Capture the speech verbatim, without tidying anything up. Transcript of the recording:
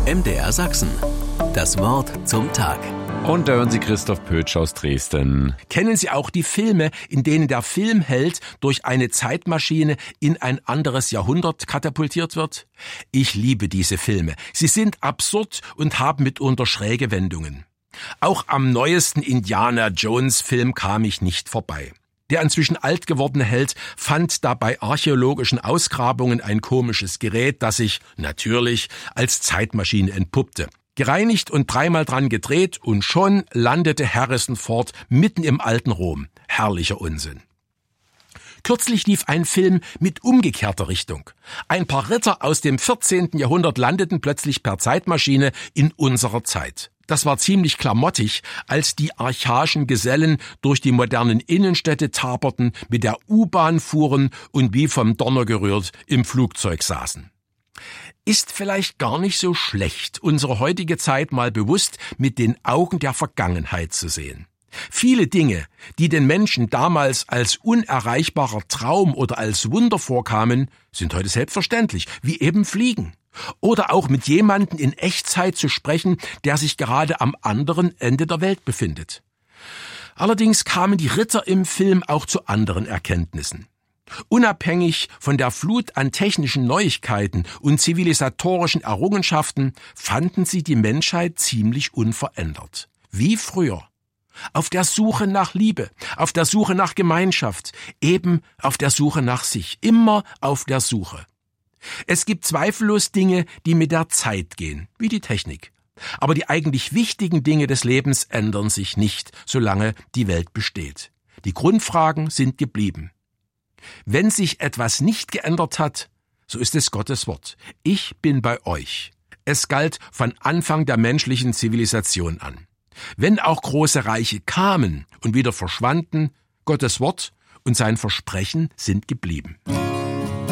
M D R Sachsen. Das Wort zum Tag. Und da hören Sie Christoph Pötsch aus Dresden. Kennen Sie auch die Filme, in denen der Filmheld durch eine Zeitmaschine in ein anderes Jahrhundert katapultiert wird? Ich liebe diese Filme. Sie sind absurd und haben mitunter schräge Wendungen. Auch am neuesten Indiana Jones Film kam ich nicht vorbei. Der inzwischen alt gewordene Held fand da bei archäologischen Ausgrabungen ein komisches Gerät, das sich natürlich als Zeitmaschine entpuppte. Gereinigt und dreimal dran gedreht und schon landete Harrison Ford mitten im alten Rom. Herrlicher Unsinn. Kürzlich lief ein Film mit umgekehrter Richtung. Ein paar Ritter aus dem vierzehnten Jahrhundert landeten plötzlich per Zeitmaschine in unserer Zeit. Das war ziemlich klamottig, als die archaischen Gesellen durch die modernen Innenstädte taperten, mit der U-Bahn fuhren und wie vom Donner gerührt im Flugzeug saßen. Ist vielleicht gar nicht so schlecht, unsere heutige Zeit mal bewusst mit den Augen der Vergangenheit zu sehen. Viele Dinge, die den Menschen damals als unerreichbarer Traum oder als Wunder vorkamen, sind heute selbstverständlich, wie eben Fliegen. Oder auch mit jemandem in Echtzeit zu sprechen, der sich gerade am anderen Ende der Welt befindet. Allerdings kamen die Ritter im Film auch zu anderen Erkenntnissen. Unabhängig von der Flut an technischen Neuigkeiten und zivilisatorischen Errungenschaften fanden sie die Menschheit ziemlich unverändert. Wie früher. Auf der Suche nach Liebe, auf der Suche nach Gemeinschaft, eben auf der Suche nach sich, immer auf der Suche. Es gibt zweifellos Dinge, die mit der Zeit gehen, wie die Technik. Aber die eigentlich wichtigen Dinge des Lebens ändern sich nicht, solange die Welt besteht. Die Grundfragen sind geblieben. Wenn sich etwas nicht geändert hat, so ist es Gottes Wort. Ich bin bei euch. Es galt von Anfang der menschlichen Zivilisation an. Wenn auch große Reiche kamen und wieder verschwanden, Gottes Wort und sein Versprechen sind geblieben.